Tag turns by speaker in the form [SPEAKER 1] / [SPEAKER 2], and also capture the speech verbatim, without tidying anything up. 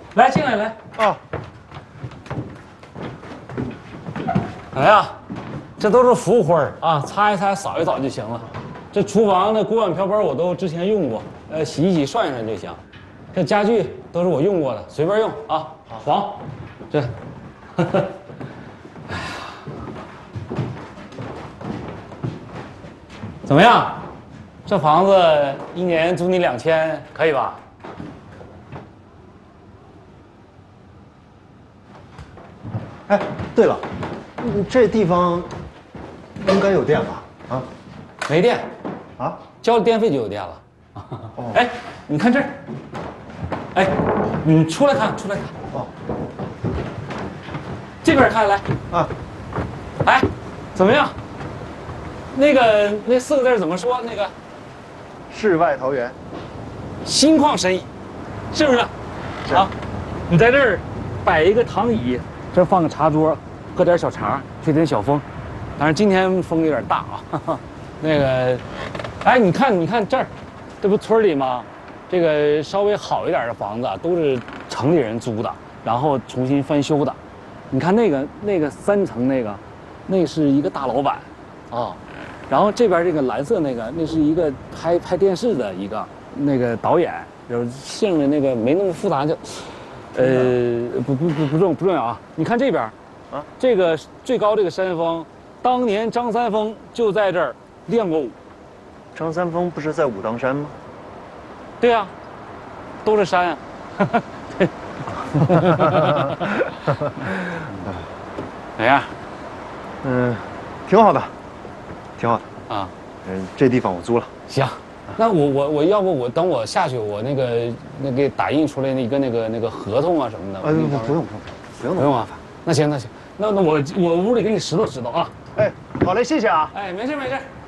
[SPEAKER 1] 来进来来。
[SPEAKER 2] 啊，
[SPEAKER 1] 哎呀，这都是浮灰儿啊，擦一擦，扫一扫就行了。这厨房的锅碗瓢盆我都之前用过，呃，洗一洗涮一涮就行。这家具都是我用过的，随便用啊。床，这，哎呀，怎么样？这房子一年租你两千，可以吧？
[SPEAKER 2] 哎，对了，嗯这地方应该有电吧？啊，
[SPEAKER 1] 没电，
[SPEAKER 2] 啊，
[SPEAKER 1] 交了电费就有电了。哦，哎，你看这儿，哎，你出来看，出来看。
[SPEAKER 2] 哦，
[SPEAKER 1] 这边看来。
[SPEAKER 2] 啊，
[SPEAKER 1] 哎，怎么样？那个那四个字怎么说？那个
[SPEAKER 2] 世外桃源。
[SPEAKER 1] 心旷神怡，是不是？
[SPEAKER 2] 是
[SPEAKER 1] 啊，你在这儿摆一个躺椅，这儿放个茶桌，喝点小茶，吹点小风。当然今天风有点大啊。哈哈那个，哎，你看，你看这儿，这不村里吗？这个稍微好一点的房子啊，都是城里人租的，然后重新翻修的。你看那个那个三层那个，那是一个大老板，啊，然后这边这个蓝色那个，那是一个拍拍电视的一个那个导演，就是姓的那个没那么复杂，就，呃，不不不不重不重要啊。你看这边，啊，这个最高这个山峰，当年张三丰就在这儿练过武。
[SPEAKER 2] 张三丰不是在武当山吗？
[SPEAKER 1] 对呀、啊，都是山啊。怎样？
[SPEAKER 2] 嗯，挺好的，挺好的
[SPEAKER 1] 啊。
[SPEAKER 2] 嗯，这地方我租了。
[SPEAKER 1] 行，那我我我要不我等我下去，我那个那给打印出来那个那个那个合同啊什么的。
[SPEAKER 2] 呃，不不用不用不用
[SPEAKER 1] 不用麻烦。那行那行，那那我我屋里给你拾掇拾掇啊。
[SPEAKER 2] 哎，好嘞，谢谢啊。
[SPEAKER 1] 哎，没事没事。